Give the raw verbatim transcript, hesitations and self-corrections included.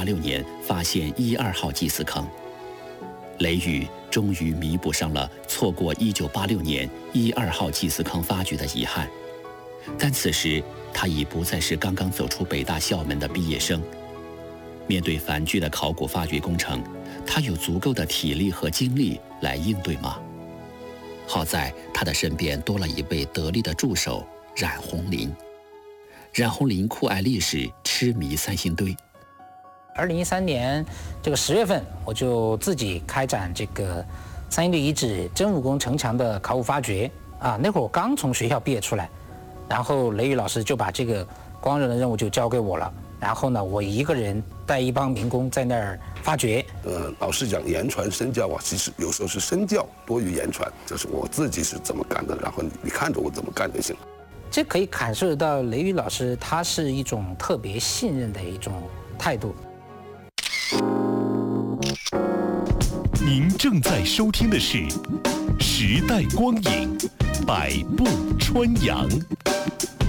六年发现一二号祭祀坑。雷雨终于弥补上了错过一九八六年一二号祭祀坑发掘的遗憾，但此时他已不再是刚刚走出北大校门的毕业生。面对繁巨的考古发掘工程，他有足够的体力和精力来应对吗？好在他的身边多了一位得力的助手冉红林。冉红林酷爱历史，痴迷三星堆。 二零一三年这个十月份，我就自己开展这个三星堆遗址真武宫城墙的考古发掘啊。那会儿我刚从学校毕业出来，然后雷雨老师就把这个光荣的任务就交给我了。然后呢，我一个人带一帮民工在那儿发掘。 呃，老实讲，言传身教啊，其实有时候是身教多于言传，就是我自己是怎么干的，然后你你看着我怎么干就行了。 这可以感受到雷雨老师他是一种特别信任的一种态度。 您正在收听的是《时代光影，百步穿杨》。